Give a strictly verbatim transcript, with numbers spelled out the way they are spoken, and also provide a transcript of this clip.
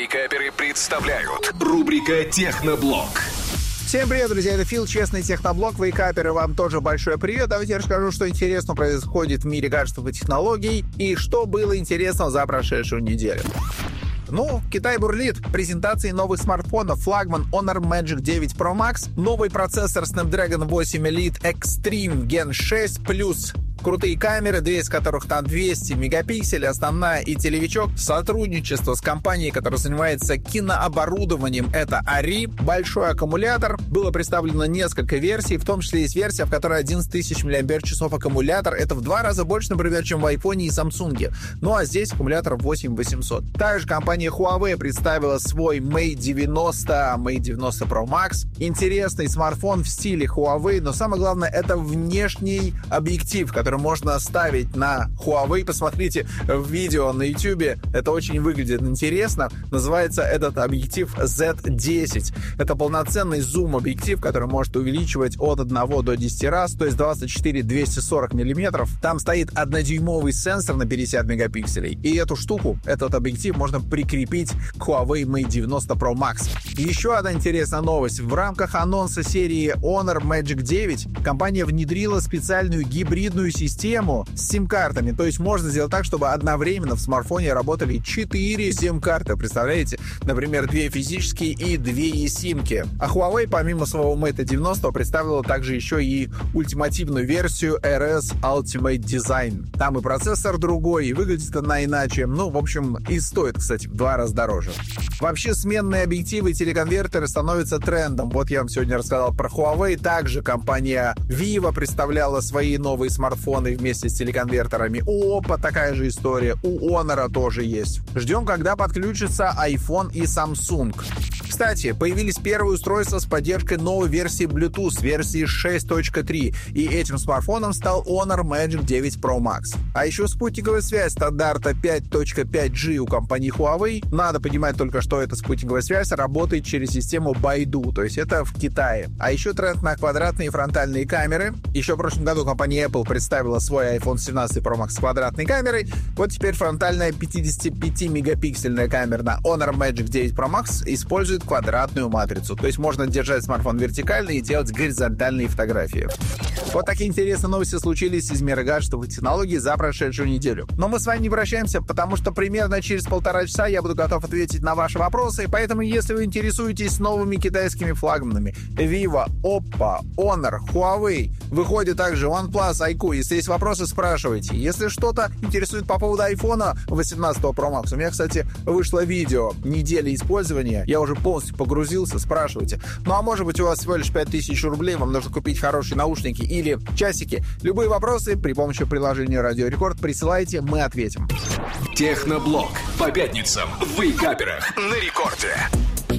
Вейкаперы представляют. Рубрика «Техноблог». Всем привет, друзья, это Фил, честный техноблог, вейкаперы, вам тоже большой привет. Давайте я расскажу, что интересно происходит в мире гаджетов и технологий, и что было интересного за прошедшую неделю. Ну, Китай бурлит. Презентации новых смартфонов, флагман Honor Magic девять Pro Max, новый процессор Snapdragon восемь Elite Extreme Gen шесть плюс, крутые камеры, две из которых на двести мегапикселей, основная и телевичок, сотрудничество с компанией, которая занимается кинооборудованием, это Ари, большой аккумулятор, было представлено несколько версий, в том числе есть версия, в которой одиннадцать тысяч мАч аккумулятор, это в два раза больше, например, чем в айфоне и Samsung, ну а здесь аккумулятор восемь тысяч восемьсот. Также компания Huawei представила свой Mate девяносто, Mate девяносто Pro Max, интересный смартфон в стиле Huawei, но самое главное, это внешний объектив, который можно ставить на Huawei. Посмотрите в видео на YouTube. Это очень выглядит интересно. Называется этот объектив зет десять. Это полноценный зум-объектив, который может увеличивать от одного до десяти раз, то есть двадцать четыре двести сорок миллиметров. Там стоит однодюймовый сенсор на пятьдесят мегапикселей. И эту штуку, этот объектив, можно прикрепить к Huawei Mate девяносто Pro Max. Еще одна интересная новость. В рамках анонса серии Honor Magic девять компания внедрила специальную гибридную систему систему с сим-картами. То есть можно сделать так, чтобы одновременно в смартфоне работали четыре сим-карты. Представляете? Например, две физические и две eSIM-ки. А Huawei, помимо своего Mate девяносто, представила также еще и ультимативную версию эр эс Ultimate Design. Там и процессор другой, и выглядит она иначе. Ну, в общем, и стоит, кстати, в два раза дороже. Вообще, сменные объективы и телеконвертеры становятся трендом. Вот я вам сегодня рассказал про Huawei. Также компания Vivo представляла свои новые смартфоны вместе с телеконвертерами. У Oppo такая же история. У Honor тоже есть. Ждем, когда подключатся iPhone и Samsung. Кстати, появились первые устройства с поддержкой новой версии Bluetooth, версии шесть точка три. И этим смартфоном стал Honor Magic девять Pro Max. А еще спутниковая связь стандарта пять точка пять джи у компании Huawei. Надо понимать только, что эта спутниковая связь работает через систему Baidu, то есть это в Китае. А еще тренд на квадратные и фронтальные камеры. Еще в прошлом году компания Apple представила свой iPhone семнадцать Pro Max с квадратной камерой. Вот теперь фронтальная пятидесятипятимегапиксельная камера на Honor Magic девять Pro Max использует квадратную матрицу. То есть можно держать смартфон вертикально и делать горизонтальные фотографии. Вот такие интересные новости случились из мира гаджетов и технологий за прошедшую неделю. Но мы с вами не прощаемся, потому что примерно через полтора часа я буду готов ответить на ваши вопросы. Поэтому, если вы интересуетесь новыми китайскими флагманами Vivo, Oppo, Honor, Huawei, выходит также OnePlus, айкью. Если есть вопросы, спрашивайте. Если что-то интересует по поводу iPhone восемнадцать Pro Max, у меня, кстати, вышло видео недели использования. Я уже полностью погрузился, спрашивайте. Ну а может быть у вас всего лишь пять тысяч рублей, вам нужно купить хорошие наушники или часики. Любые вопросы при помощи приложения Радио Рекорд присылайте, мы ответим. Техноблог. По пятницам в Вейкаперах на Рекорде.